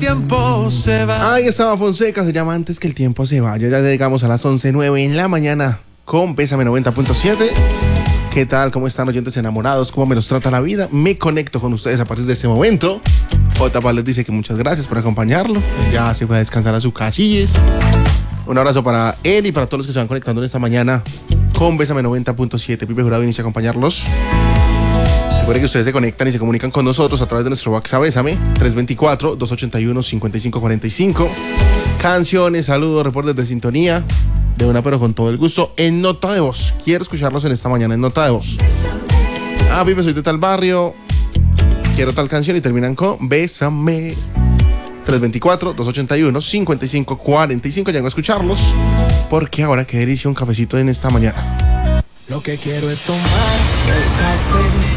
tiempo se va. Ahí estaba Fonseca, se llama Antes que el tiempo se vaya. Ya llegamos a las 11:09 en la mañana con Bésame 90.7. ¿Qué tal? ¿Cómo están, oyentes enamorados? ¿Cómo me los trata la vida? Me conecto con ustedes a partir de este momento. J. les dice que muchas gracias por acompañarlo. Ya se fue a descansar a sus casillas. Un abrazo para él y para todos los que se van conectando en esta mañana con Bésame 90.7. Pipe Jurado inicia a acompañarlos. Recuerden que ustedes se conectan y se comunican con nosotros a través de nuestro WhatsApp Bésame 324-281-5545. Canciones, saludos, reportes de sintonía. De una, pero con todo el gusto. En nota de voz. Quiero escucharlos en esta mañana en nota de voz. Pipe, soy de tal barrio. Quiero tal canción y terminan con Bésame. 324-281-5545. Llego a escucharlos. Porque ahora qué delicia un cafecito en esta mañana. Lo que quiero es tomar el café